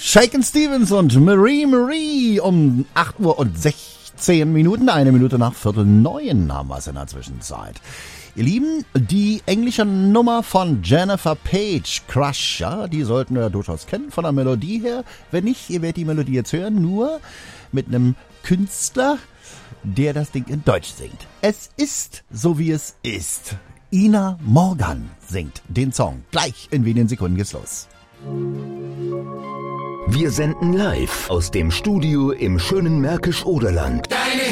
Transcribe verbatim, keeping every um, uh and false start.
Shakin' Stevens und Marie Marie um acht Uhr und sechzehn Minuten, eine Minute nach Viertel neun haben wir es in der Zwischenzeit. Ihr Lieben, die englische Nummer von Jennifer Page, Crush, ja, die sollten wir durchaus kennen von der Melodie her. Wenn nicht, ihr werdet die Melodie jetzt hören, nur mit einem Künstler, der das Ding in Deutsch singt. Es ist so, wie es ist. Ina Morgan singt den Song. Gleich in wenigen Sekunden geht's los. Wir senden live aus dem Studio im schönen Märkisch-Oderland. Deine